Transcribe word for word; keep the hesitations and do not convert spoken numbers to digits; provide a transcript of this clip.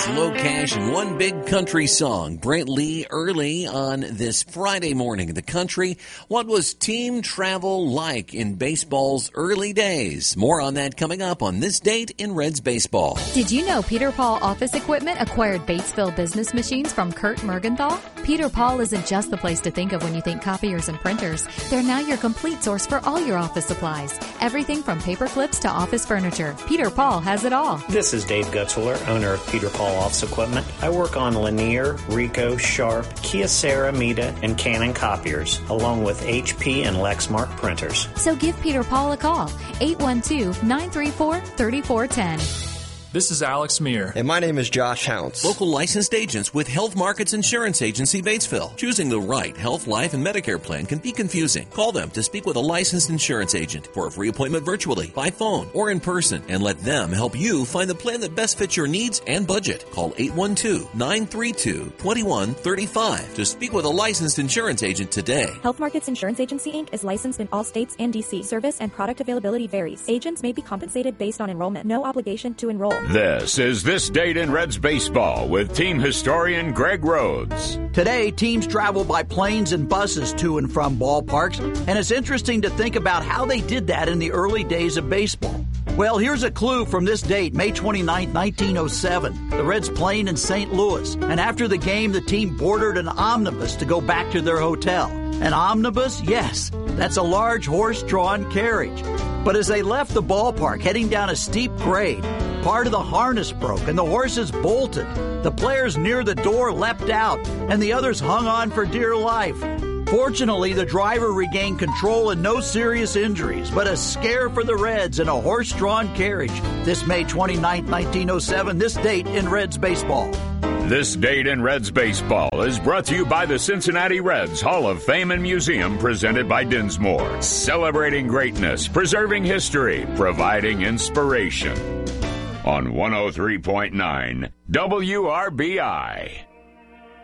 Low cash and one big country song. Brent Lee early on this Friday morning in the country. What was team travel like in baseball's early days? More on that coming up on This Date in Reds Baseball. Did you know Peter Paul Office Equipment acquired Batesville business machines from Kurt Mergenthal? Peter Paul isn't just the place to think of when you think copiers and printers. They're now your complete source for all your office supplies. Everything from paper clips to office furniture. Peter Paul has it all. This is Dave Gutzwiller, owner of Peter Paul Office Equipment. I work on Lanier, Ricoh, Sharp, Kyocera, Mita, and Canon copiers, along with H P and Lexmark printers. So give Peter Paul a call, eight one two, nine three four, three four one zero. This is Alex Meir. And my name is Josh Hounts. Local licensed agents with Health Markets Insurance Agency, Batesville. Choosing the right health, life, and Medicare plan can be confusing. Call them to speak with a licensed insurance agent for a free appointment virtually, by phone, or in person, and let them help you find the plan that best fits your needs and budget. Call eight one two, nine three two, two one three five to speak with a licensed insurance agent today. Health Markets Insurance Agency, Incorporated is licensed in all states and D C. Service and product availability varies. Agents may be compensated based on enrollment. No obligation to enroll. This is This Date in Reds Baseball with team historian Greg Rhodes. Today, teams travel by planes and buses to and from ballparks, and it's interesting to think about how they did that in the early days of baseball. Well, here's a clue from this date, May twenty-ninth, nineteen oh seven. The Reds playing in Saint Louis, and after the game, the team boarded an omnibus to go back to their hotel. An omnibus? Yes, that's a large horse-drawn carriage. But as they left the ballpark, heading down a steep grade, part of the harness broke and the horses bolted. The players near the door leapt out, and the others hung on for dear life. Fortunately, the driver regained control and no serious injuries, but a scare for the Reds in a horse-drawn carriage. This May twenty-ninth, nineteen oh seven, this date in Reds baseball. This Date in Reds Baseball is brought to you by the Cincinnati Reds Hall of Fame and Museum, presented by Dinsmore. Celebrating greatness, preserving history, providing inspiration. On one oh three point nine W R B I.